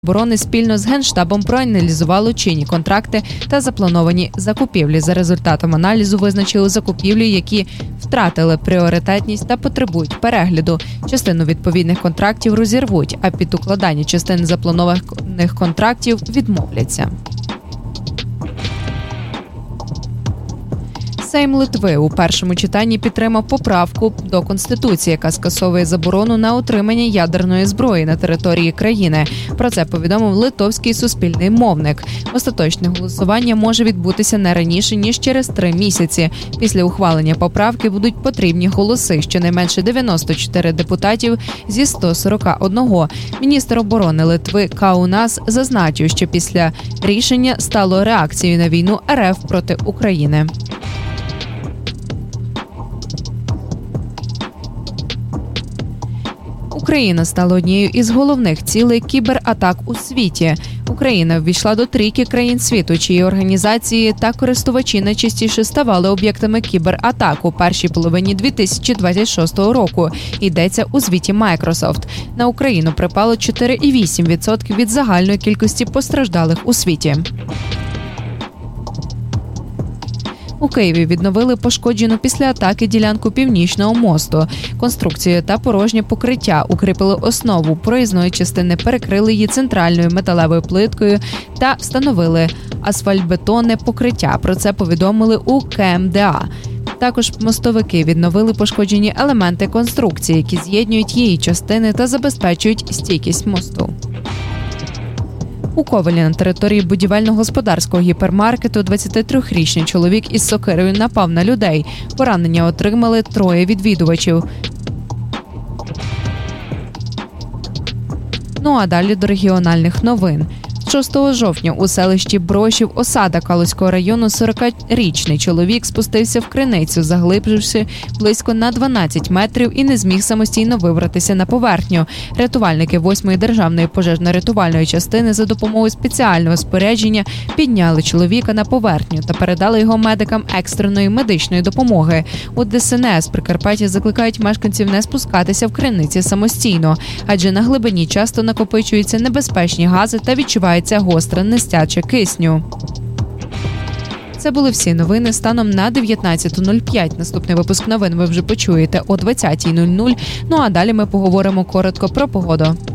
оборони спільно з Генштабом проаналізувало чинні контракти та заплановані закупівлі. За результатом аналізу визначили закупівлі, які втратили пріоритетність та потребують перегляду. Частину відповідних контрактів розірвуть, а під укладання частини запланованих контрактів відмовляться. Сейм Литви у першому читанні підтримав поправку до Конституції, яка скасовує заборону на отримання ядерної зброї на території країни. Про це повідомив литовський суспільний мовник. Остаточне голосування може відбутися не раніше, ніж через 3 місяці. Після ухвалення поправки будуть потрібні голоси, щонайменше 94 депутатів зі 141. Міністр оборони Литви Каунас зазначив, що після рішення стало реакцією на війну РФ проти України. Україна стала однією із головних цілей кібератак у світі. Україна ввійшла до трійки країн світу, чиї організації та користувачі найчастіше ставали об'єктами кібератак у першій половині 2026 року. Йдеться у звіті Microsoft. На Україну припало 4,8% від загальної кількості постраждалих у світі. У Києві відновили пошкоджену після атаки ділянку Північного мосту. Конструкцію та порожнє покриття укріпили основу проїзної частини, перекрили її центральною металевою плиткою та встановили асфальтбетонне покриття. Про це повідомили у КМДА. Також мостовики відновили пошкоджені елементи конструкції, які з'єднують її частини та забезпечують стійкість мосту. У Ковелі на території будівельно-господарського гіпермаркету 23-річний чоловік із сокирою напав на людей. Поранення отримали 3 відвідувачів. Ну а далі до регіональних новин. 6 жовтня у селищі Брошів, Осада Калузького району, 40-річний чоловік спустився в криницю, заглибивши близько на 12 метрів і не зміг самостійно вибратися на поверхню. Рятувальники 8-ї державної пожежно-рятувальної частини за допомогою спеціального спорядження підняли чоловіка на поверхню та передали його медикам екстреної медичної допомоги. У ДСНС Прикарпаття закликають мешканців не спускатися в криниці самостійно, адже на глибині часто накопичуються небезпечні гази та відчувається гостра нестача кисню. Це були всі новини станом на 19:05. Наступний випуск новин ви вже почуєте о 20:00. Ну а далі ми поговоримо коротко про погоду.